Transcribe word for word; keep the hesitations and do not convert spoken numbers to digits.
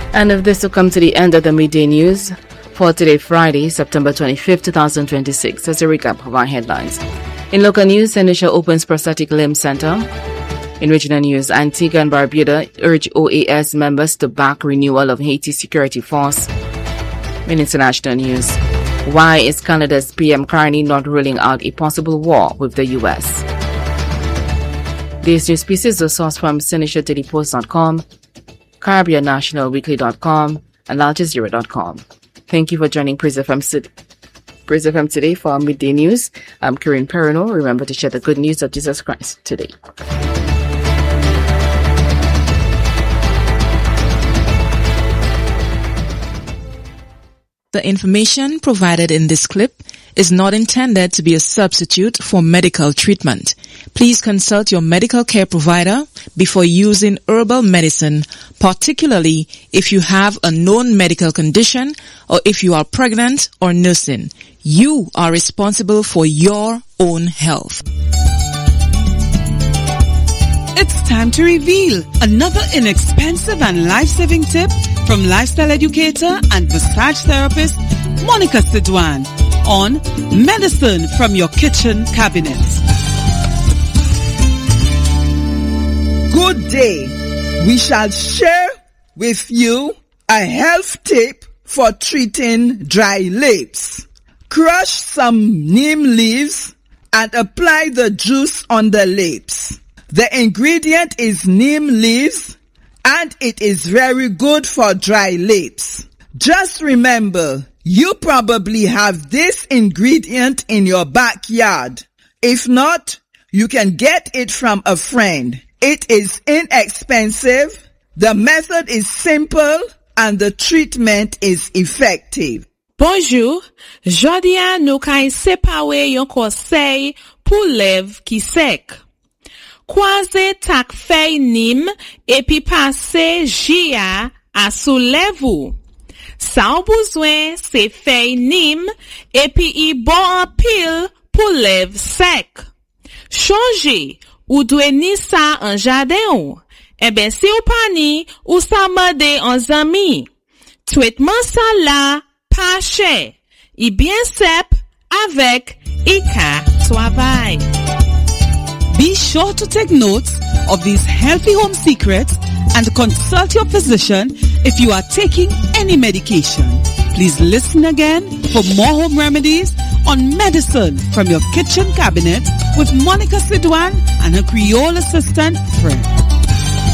And if this will come to the end of the midday news for today, Friday, September twenty-fifth, twenty twenty-six. As a recap of our headlines. In local news, Saint Lucia opens prosthetic limb center. In regional news, Antigua and Barbuda urge O A S members to back renewal of Haiti security force. In international news, why is Canada's P M Carney not ruling out a possible war with the U S? These news pieces are sourced from Saint Lucia Daily Post dot com, Caribbean National Weekly dot com, and Al Jazeera dot com. Thank you for joining Praise F M City. Praise F M today for our midday news. I'm Corinne Perino. Remember to share the good news of Jesus Christ today. The information provided in this clip is not intended to be a substitute for medical treatment. Please consult your medical care provider before using herbal medicine, particularly if you have a known medical condition or if you are pregnant or nursing. You are responsible for your own health. It's time to reveal another inexpensive and life-saving tip from lifestyle educator and massage therapist Monica Sidwan on Medicine from Your Kitchen Cabinet. Good day. We shall share with you a health tip for treating dry lips. Crush some neem leaves and apply the juice on the lips. The ingredient is neem leaves and it is very good for dry lips. Just remember, you probably have this ingredient in your backyard. If not, you can get it from a friend. It is inexpensive, the method is simple, and the treatment is effective. Bonjour, jodia nou kay sepawe yon konsey pou lev ki sek. Kwaze tak fey nim epi pase jia a sou levou. Sa ou bouzwen se fey nim epi i bon an pil pou lev sek. Chanje ou dwe ni sa an jaden ou. Ebe si ou pani ou sa made an zami. Traitement sa la pa chè. I bien sep avec i ka travay. Be sure to take notes of these healthy home secrets and consult your physician if you are taking any medication. Please listen again for more home remedies on Medicine from Your Kitchen Cabinet with Monica Sidwan and her Creole assistant, Fred.